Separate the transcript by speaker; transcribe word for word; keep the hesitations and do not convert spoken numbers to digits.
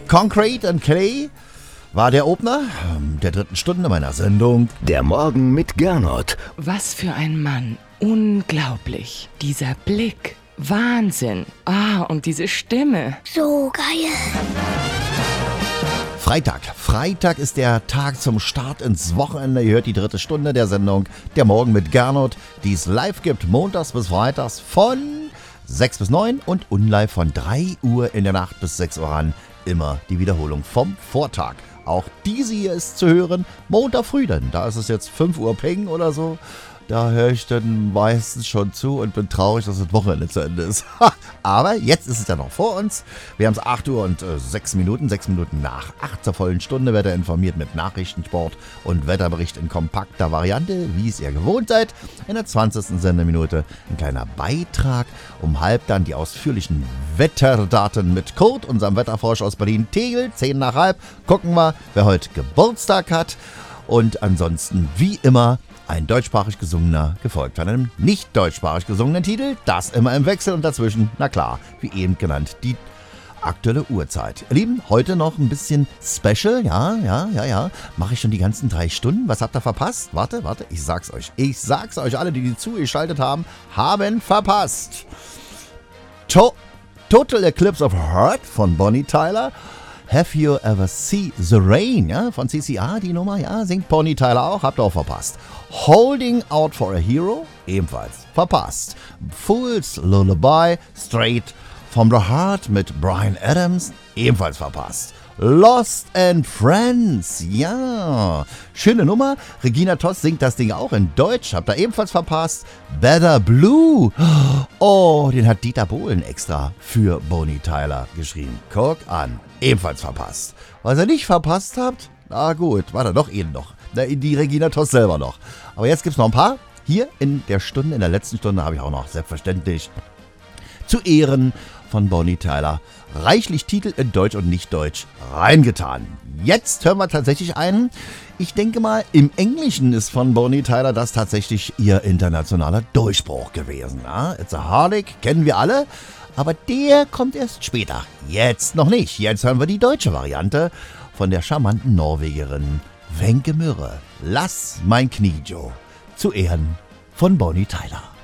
Speaker 1: Concrete and Clay war der Opener der dritten Stunde meiner Sendung.
Speaker 2: Der Morgen mit Gernot.
Speaker 3: Was für ein Mann. Unglaublich. Dieser Blick. Wahnsinn. Ah, und diese Stimme.
Speaker 4: So geil.
Speaker 1: Freitag. Freitag ist der Tag zum Start ins Wochenende. Ihr hört die dritte Stunde der Sendung Der Morgen mit Gernot, die es live gibt, montags bis freitags von sechs bis neun und unlive von drei Uhr in der Nacht bis sechs Uhr an. Immer die Wiederholung vom Vortag. Auch diese hier ist zu hören, Montag früh, denn da ist es jetzt fünf Uhr Ping oder so. Da höre ich dann meistens schon zu und bin traurig, dass das Wochenende zu Ende ist. Aber jetzt ist es ja noch vor uns. Wir haben es acht Uhr und sechs Minuten, sechs Minuten nach acht zur vollen Stunde. Wetter informiert mit Nachrichten, Sport und Wetterbericht in kompakter Variante, wie es ihr gewohnt seid. In der zwanzigsten Sendeminute ein kleiner Beitrag. Um halb dann die ausführlichen Wetterdaten mit Kurt, unserem Wetterforscher aus Berlin-Tegel. Zehn nach halb gucken wir, wer heute Geburtstag hat. Und ansonsten, wie immer, ein deutschsprachig gesungener, gefolgt von einem nicht deutschsprachig gesungenen Titel. Das immer im Wechsel und dazwischen, na klar, wie eben genannt, die aktuelle Uhrzeit. Ihr Lieben, heute noch ein bisschen Special, ja, ja, ja, ja. Mache ich schon die ganzen drei Stunden? Was habt ihr verpasst? Warte, warte, ich sag's euch. Ich sag's euch, alle, die die zugeschaltet haben, haben verpasst. To- Total Eclipse of Heart von Bonnie Tyler. Have You Ever Seen the Rain, ja, von C C A, die Nummer, ja, singt Bonnie Tyler auch, habt ihr auch verpasst. Holding Out for a Hero, ebenfalls verpasst. Fool's Lullaby, Straight from the Heart mit Bryan Adams, ebenfalls verpasst. Lost and Friends, ja, schöne Nummer. Regina Toss singt das Ding auch in Deutsch, habt ihr ebenfalls verpasst. Better Blue, oh, den hat Dieter Bohlen extra für Bonnie Tyler geschrieben. Guck an, ebenfalls verpasst. Was ihr nicht verpasst habt, na gut, war da doch eben noch. Die Regina Toss selber noch. Aber jetzt gibt's noch ein paar. Hier in der Stunde, in der letzten Stunde habe ich auch noch selbstverständlich zu Ehren von Bonnie Tyler reichlich Titel in Deutsch und Nicht-Deutsch reingetan. Jetzt hören wir tatsächlich einen. Ich denke mal, im Englischen ist von Bonnie Tyler das tatsächlich ihr internationaler Durchbruch gewesen. Ja? It's a Heartache, kennen wir alle. Aber der kommt erst später. Jetzt noch nicht. Jetzt hören wir die deutsche Variante von der charmanten Norwegerin Wenche Myrre. Lass mein Knie, Joe. Zu Ehren von Bonnie Tyler.